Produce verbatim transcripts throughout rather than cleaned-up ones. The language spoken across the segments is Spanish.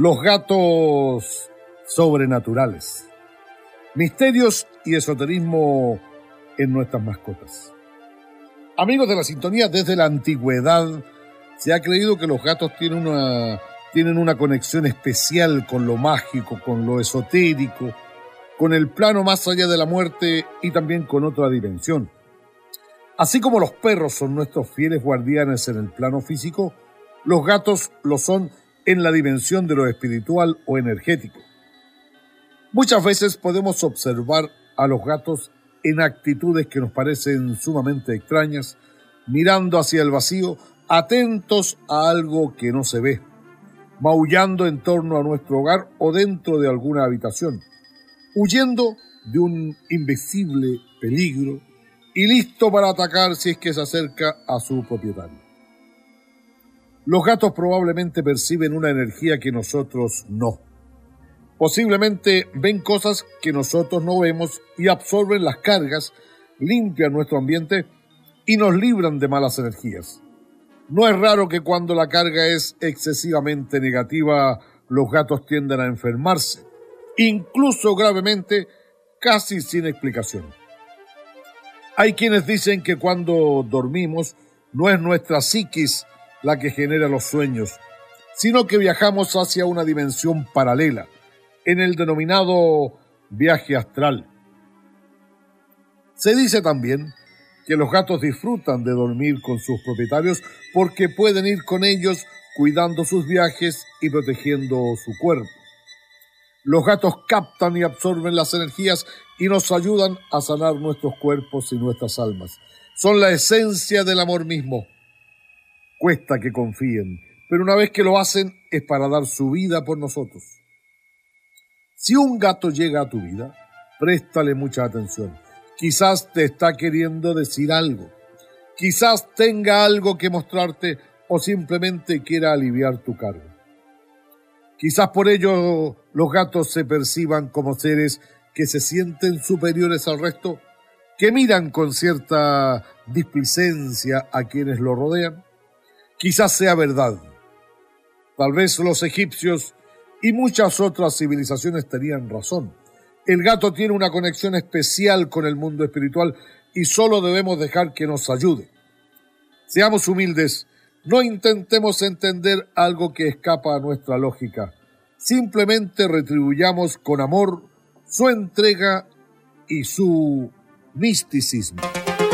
Los gatos sobrenaturales. Misterios y esoterismo en nuestras mascotas. Amigos de la sintonía, desde la antigüedad se ha creído que los gatos tienen una, tienen una conexión especial con lo mágico, con lo esotérico, con el plano más allá de la muerte y también con otra dimensión. Así como los perros son nuestros fieles guardianes en el plano físico, los gatos lo son en la dimensión de lo espiritual o energético. Muchas veces podemos observar a los gatos en actitudes que nos parecen sumamente extrañas, mirando hacia el vacío, atentos a algo que no se ve, maullando en torno a nuestro hogar o dentro de alguna habitación, huyendo de un invisible peligro y listo para atacar si es que se acerca a su propietario. Los gatos probablemente perciben una energía que nosotros no. Posiblemente ven cosas que nosotros no vemos y absorben las cargas, limpian nuestro ambiente y nos libran de malas energías. No es raro que cuando la carga es excesivamente negativa, los gatos tiendan a enfermarse, incluso gravemente, casi sin explicación. Hay quienes dicen que cuando dormimos no es nuestra psiquis la que genera los sueños, sino que viajamos hacia una dimensión paralela, en el denominado viaje astral. Se dice también que los gatos disfrutan de dormir con sus propietarios porque pueden ir con ellos cuidando sus viajes y protegiendo su cuerpo. Los gatos captan y absorben las energías y nos ayudan a sanar nuestros cuerpos y nuestras almas. Son la esencia del amor mismo. Cuesta que confíen, pero una vez que lo hacen es para dar su vida por nosotros. Si un gato llega a tu vida, préstale mucha atención. Quizás te está queriendo decir algo. Quizás tenga algo que mostrarte o simplemente quiera aliviar tu cargo. Quizás por ello los gatos se perciban como seres que se sienten superiores al resto, que miran con cierta displicencia a quienes lo rodean. Quizás sea verdad. Tal vez los egipcios y muchas otras civilizaciones tenían razón. El gato tiene una conexión especial con el mundo espiritual y solo debemos dejar que nos ayude. Seamos humildes, no intentemos entender algo que escapa a nuestra lógica. Simplemente retribuyamos con amor su entrega y su misticismo.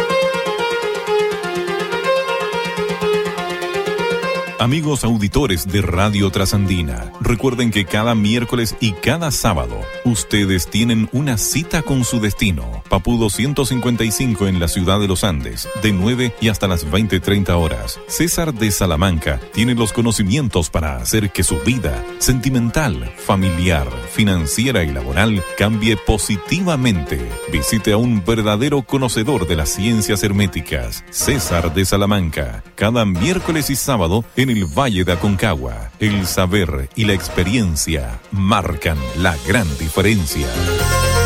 Amigos auditores de Radio Trasandina, recuerden que cada miércoles y cada sábado ustedes tienen una cita con su destino. Papudo ciento cincuenta y cinco en la ciudad de Los Andes, de nueve y hasta las veinte treinta horas. César de Salamanca tiene los conocimientos para hacer que su vida sentimental, familiar, financiera y laboral cambie positivamente. Visite a un verdadero conocedor de las ciencias herméticas, César de Salamanca, cada miércoles y sábado en el Valle de Aconcagua. El saber y la experiencia marcan la gran diferencia.